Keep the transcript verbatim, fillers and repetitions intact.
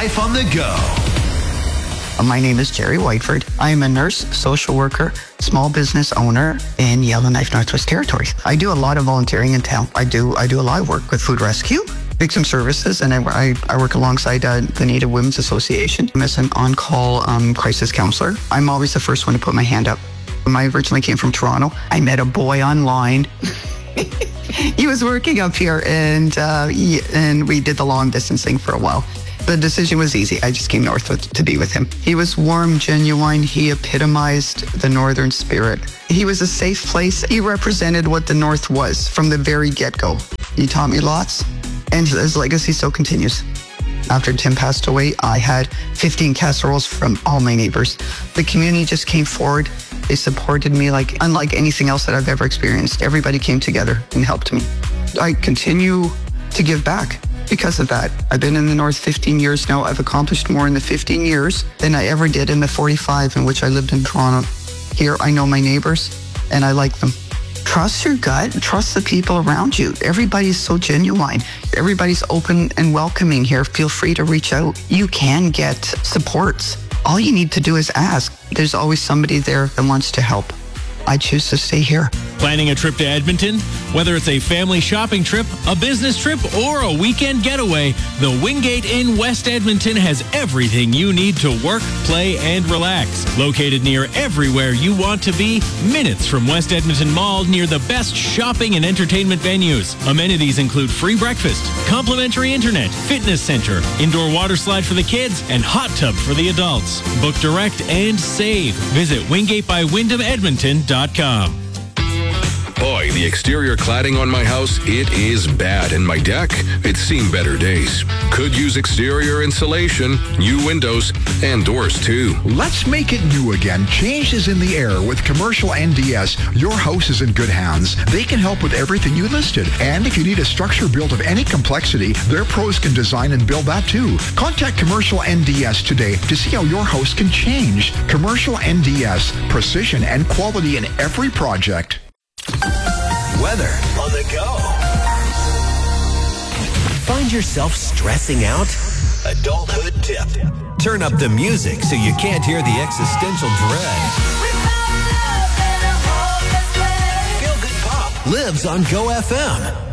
Life on the Go. My name is Jerry Whiteford. I am a nurse, social worker, small business owner in Yellowknife, Northwest Territories. I do a lot of volunteering in town. I do I do a lot of work with food rescue, victim services, and I, I, I work alongside uh, the Native Women's Association as an on-call um, crisis counselor. I'm always the first one to put my hand up. I originally came from Toronto. I met a boy online. He was working up here, and uh, he, and we did the long distancing for a while. The decision was easy. I just came north with, to be with him. He was warm, genuine. He epitomized the northern spirit. He was a safe place. He represented what the north was from the very get-go. He taught me lots, and his legacy still continues. After Tim passed away, I had fifteen casseroles from all my neighbors. The community just came forward. They supported me like unlike anything else that I've ever experienced. Everybody came together and helped me. I continue to give back because of that. I've been in the North fifteen years now. I've accomplished more in the fifteen years than I ever did in the forty-five in which I lived in Toronto. Here, I know my neighbors and I like them. Trust your gut. Trust the people around you. Everybody's so genuine. Everybody's open and welcoming here. Feel free to reach out. You can get supports. All you need to do is ask. There's always somebody there that wants to help. I choose to stay here. Planning a trip to Edmonton? Whether it's a family shopping trip, a business trip, or a weekend getaway, the Wingate Inn West Edmonton has everything you need to work, play, and relax. Located near everywhere you want to be, minutes from West Edmonton Mall, near the best shopping and entertainment venues. Amenities include free breakfast, complimentary internet, fitness center, indoor water slide for the kids, and hot tub for the adults. Book direct and save. Visit wingate by wyndham edmonton dot com. Boy, the exterior cladding on my house, it is bad. And my deck, it's seen better days. Could use exterior insulation, new windows, and doors too. Let's make it new again. Change is in the air with Commercial N D S. Your house is in good hands. They can help with everything you listed. And if you need a structure built of any complexity, their pros can design and build that too. Contact Commercial N D S today to see how your house can change. Commercial N D S, precision and quality in every project. Weather on the go. Find yourself stressing out? Adulthood tip. Turn up the music so you can't hear the existential dread. Feel Good Pop Lives on Go F M.